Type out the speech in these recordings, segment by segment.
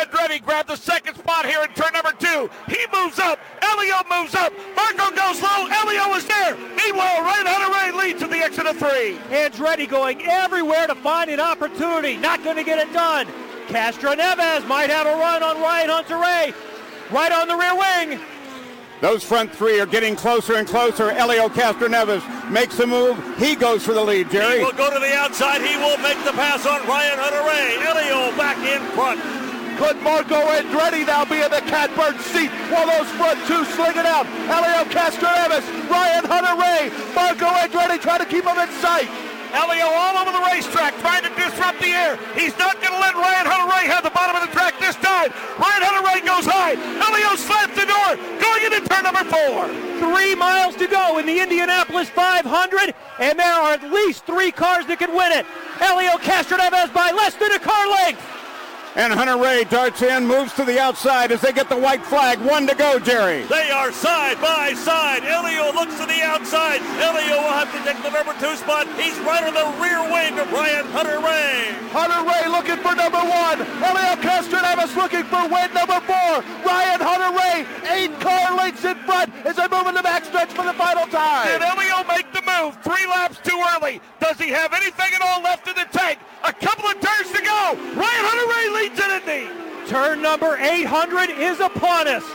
Andretti grabbed the second spot here in turn number 2. He moves up. Elio moves up. Marco goes low. Elio is there. Meanwhile, Ryan Hunter-Reay leads at the exit of 3. Andretti going everywhere to find an opportunity. Not going to get it done. Castroneves might have a run on Ryan Hunter-Reay. Right on the rear wing. Those front three are getting closer and closer. Elio Castroneves makes a move. He goes for the lead, Jerry. He will go to the outside. He will make the pass on Ryan Hunter-Reay. Elio back in front. Could Marco Andretti now be in the catbird seat while those front two sling it out? Elio Castroneves, Ryan Hunter-Reay, Marco Andretti trying to keep him in sight. Elio all over the racetrack trying to disrupt the air. He's not going to let Ryan Hunter-Reay have the bottom of the track this time. Ryan Hunter-Reay goes high. Elio slams the door going into turn number 4. 3 miles to go in the Indianapolis 500, and there are at least 3 cars that can win it. Elio Castroneves by less than a car length. And Hunter-Reay darts in, moves to the outside as they get the white flag. 1 to go, Jerry. They are side by side. Elio looks to the outside. Elio will have to take the number 2 spot. He's right on the rear wing of Ryan Hunter-Reay. Hunter-Reay looking for number 1. Elio Castroneves looking for win number 4. Ryan Hunter-Reay 8 car lengths in front as they move in the backstretch for the final time. Did Elio make the move 3 laps too early? Does he have anything at all left in the tank? A couple of turns to go. Ryan Hunter-Reay leads it, Indy. Turn number 800 is upon us.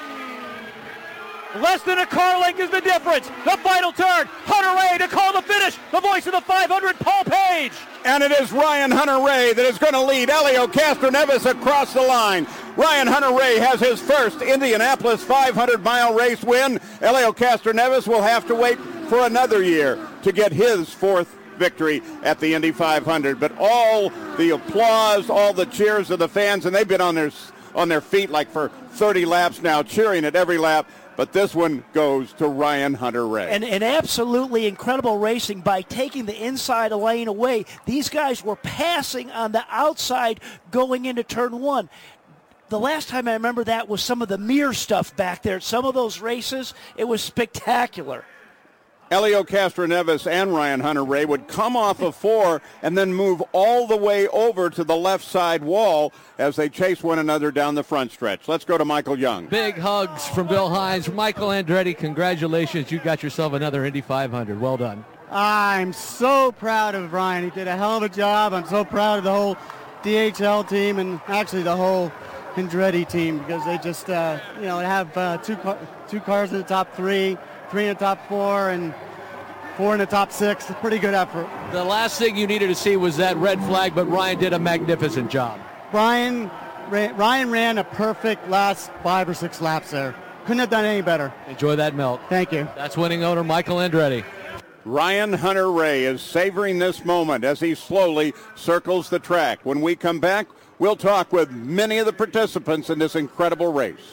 Less than a car length is the difference. The final turn. Hunter-Reay to call the finish. The voice of the 500, Paul Page. And it is Ryan Hunter-Reay that is going to lead Elio Castroneves across the line. Ryan Hunter-Reay has his first Indianapolis 500-mile race win. Elio Castroneves will have to wait for another year to get his 4th victory at the Indy 500. But all the applause, all the cheers of the fans, and they've been on their feet like for 30 laps now, cheering at every lap. But this one goes to Ryan Hunter-Reay. And absolutely incredible racing by taking the inside lane away. These guys were passing on the outside going into turn 1. The last time I remember that was some of the mirror stuff back there. Some of those races, it was spectacular. Elio Castroneves and Ryan Hunter-Reay would come off of 4 and then move all the way over to the left side wall as they chase one another down the front stretch. Let's go to Michael Young. Big hugs from Bill Hines. Michael Andretti, congratulations. You got yourself another Indy 500. Well done. I'm so proud of Ryan. He did a hell of a job. I'm so proud of the whole DHL team and actually the whole Andretti team because they just, have two cars in the top 3. 3 in the top 4 and 4 in the top 6. Pretty good effort. The last thing you needed to see was that red flag, but Ryan did a magnificent job. Ryan ran a perfect last 5 or 6 laps there. Couldn't have done any better. Enjoy that milk. Thank you. That's winning owner Michael Andretti. Ryan Hunter-Reay is savoring this moment as he slowly circles the track. When we come back, we'll talk with many of the participants in this incredible race.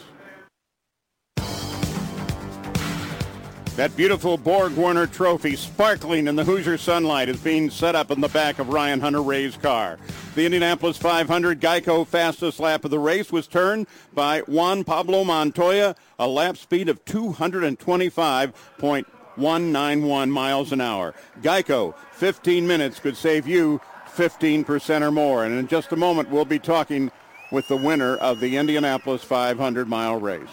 That beautiful Borg-Warner trophy sparkling in the Hoosier sunlight is being set up in the back of Ryan Hunter-Reay's car. The Indianapolis 500 Geico fastest lap of the race was turned by Juan Pablo Montoya, a lap speed of 225.191 miles an hour. Geico, 15 minutes could save you 15% or more. And in just a moment, we'll be talking with the winner of the Indianapolis 500-mile race.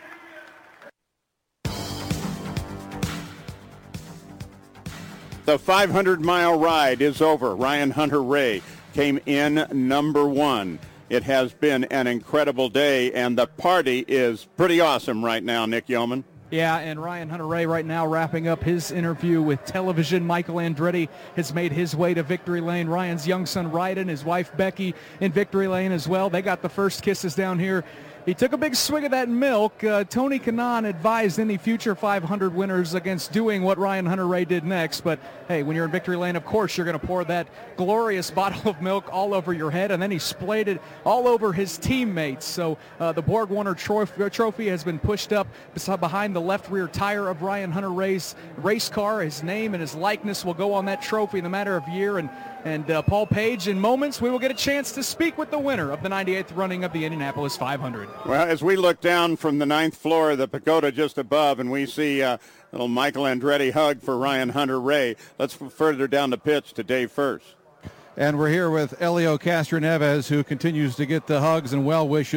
The 500-mile ride is over. Ryan Hunter-Reay came in number 1. It has been an incredible day, and the party is pretty awesome right now, Nick Yeoman. Yeah, and Ryan Hunter-Reay right now wrapping up his interview with television. Michael Andretti has made his way to victory lane. Ryan's young son, Ryden, his wife, Becky, in victory lane as well. They got the first kisses down here. He took a big swig of that milk. Tony Kanaan advised any future 500 winners against doing what Ryan Hunter-Reay did next. But, hey, when you're in victory lane, of course, you're going to pour that glorious bottle of milk all over your head. And then he splayed it all over his teammates. So the Borg-Warner trophy has been pushed up behind the left rear tire of Ryan Hunter-Reay's race car. His name and his likeness will go on that trophy in a matter of year. And Paul Page, in moments, we will get a chance to speak with the winner of the 98th running of the Indianapolis 500. Well, as we look down from the 9th floor of the pagoda just above and we see a little Michael Andretti hug for Ryan Hunter-Reay, let's further down the pitch to Dave First. And we're here with Elio Castroneves, who continues to get the hugs and well wishes.